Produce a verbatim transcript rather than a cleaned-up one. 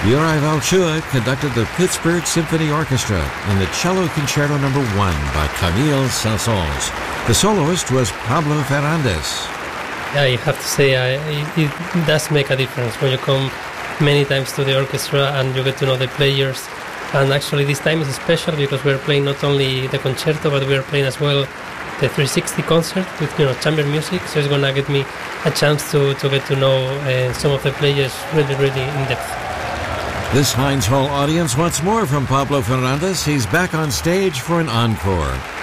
Uri Valchua conducted the Pittsburgh Symphony Orchestra in the Cello Concerto Number One by Camille Saint-Saëns. The soloist was Pablo Fernández. I have to say, I, it, it does make a difference when you come many times to the orchestra and you get to know the players. And actually this time is special because we're playing not only the concerto, but we're playing as well the three sixty concert with, you know, chamber music. So it's gonna get me a chance to, to get to know uh, some of the players really, really in depth. This Heinz Hall audience wants more from Pablo Fernández. He's back on stage for an encore.